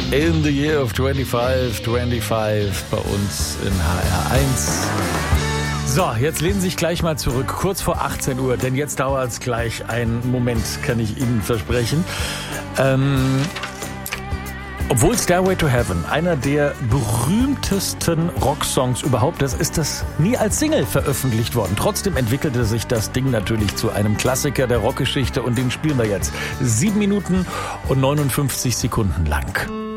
In the Year of 25 bei uns in HR1. So, jetzt lehnen Sie sich gleich mal zurück, kurz vor 18 Uhr, denn jetzt dauert es gleich einen Moment, kann ich Ihnen versprechen. Obwohl Stairway to Heaven einer der berühmtesten Rocksongs überhaupt ist das nie als Single veröffentlicht worden. Trotzdem entwickelte sich das Ding natürlich zu einem Klassiker der Rockgeschichte und den spielen wir jetzt 7 Minuten und 59 Sekunden lang.